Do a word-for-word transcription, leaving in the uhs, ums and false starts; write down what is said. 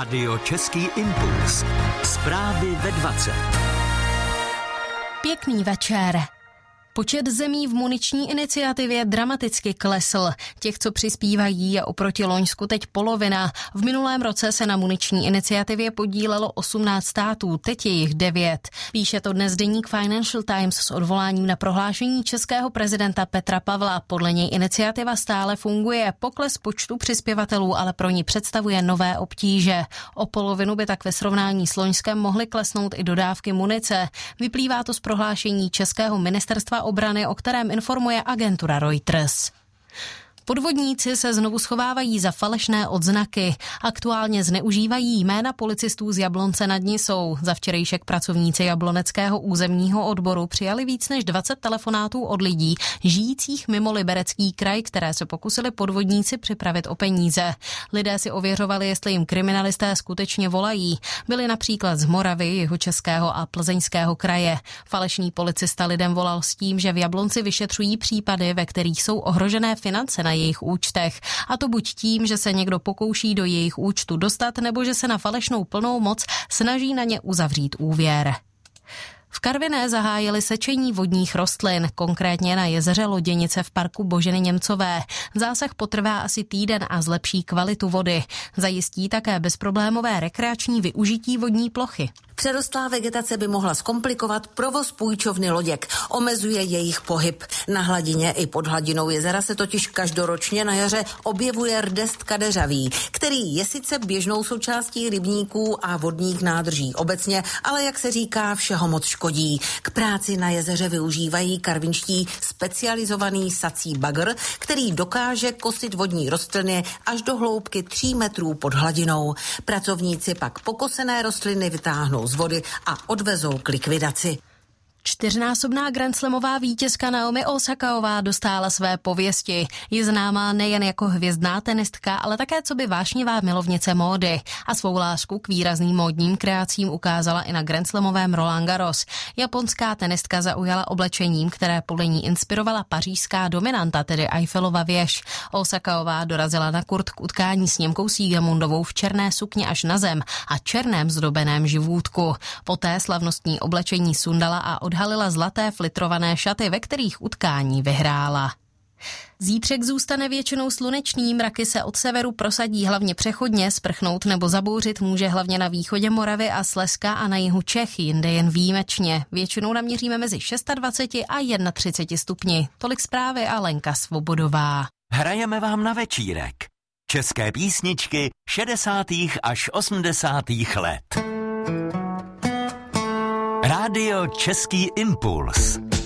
Rádio Český impuls. Zprávy ve dvacet. Pěkný večer. Počet zemí v muniční iniciativě dramaticky klesl. Těch, co přispívají, je oproti loňsku teď polovina. V minulém roce se na muniční iniciativě podílelo osmnáct států, teď je jich devět. Píše to dnes deník Financial Times s odvoláním na prohlášení českého prezidenta Petra Pavla. Podle něj iniciativa stále funguje. Pokles počtu přispěvatelů ale pro ní představuje nové obtíže. O polovinu by tak ve srovnání s loňskem mohly klesnout i dodávky munice. Vyplývá to z prohlášení českého ministerstva obrany, o kterém informuje agentura Reuters. Podvodníci se znovu schovávají za falešné odznaky. Aktuálně zneužívají jména policistů z Jablonce nad Nisou. Za včerejšek pracovníci jabloneckého územního odboru přijali víc než dvacet telefonátů od lidí žijících mimo Liberecký kraj, které se pokusili podvodníci připravit o peníze. Lidé si ověřovali, jestli jim kriminalisté skutečně volají. Byli například z Moravy, Jihočeského a Plzeňského kraje. Falešný policista lidem volal s tím, že v Jablonci vyšetřují případy, ve kterých jsou ohrožené finance na jejich účtech. A to buď tím, že se někdo pokouší do jejich účtu dostat, nebo že se na falešnou plnou moc snaží na ně uzavřít úvěr. V Karviné zahájili sečení vodních rostlin, konkrétně na jezeře Loděnice v parku Boženy Němcové. Zásah potrvá asi týden a zlepší kvalitu vody. Zajistí také bezproblémové rekreační využití vodní plochy. Přerostlá vegetace by mohla zkomplikovat provoz půjčovny loděk. Omezuje jejich pohyb. Na hladině i pod hladinou jezera se totiž každoročně na jaře objevuje rdest kadeřavý, který je sice běžnou součástí rybníků a vodních nádrží obecně, ale jak se říká, všeho moc škodí. K práci na jezeře využívají karvinští specializovaný sací bagr, který dokáže kosit vodní rostliny až do hloubky tří metrů pod hladinou. Pracovníci pak pokosené rostliny vytáhnou z vody a odvezou k likvidaci. Čtyřnásobná grandslamová vítězka Naomi Osakaová dostála své pověsti. Je známá nejen jako hvězdná tenistka, ale také coby vášnivá milovnice módy. A svou lásku k výrazným módním kreacím ukázala i na grandslamovém Roland Garros. Japonská tenistka zaujala oblečením, které podle ní inspirovala pařížská dominanta, tedy Eiffelova věž. Osakaová dorazila na kurt k utkání s Němkou Siegemundovou v černé sukni až na zem a černém zdobeném živůtku. Poté slavnostní oblečení sundala a od odhalila zlaté flitrované šaty, ve kterých utkání vyhrála. Zítřek zůstane většinou slunečný, mraky se od severu prosadí hlavně přechodně, sprchnout nebo zabouřit může hlavně na východě Moravy a Slezska a na jihu Čech, jinde jen výjimečně. Většinou naměříme mezi dvacet šest a třicet jedna stupni. Tolik zprávy a Lenka Svobodová. Hrajeme vám na večírek. České písničky šedesátých až osmdesátých let. Rádio Český impuls.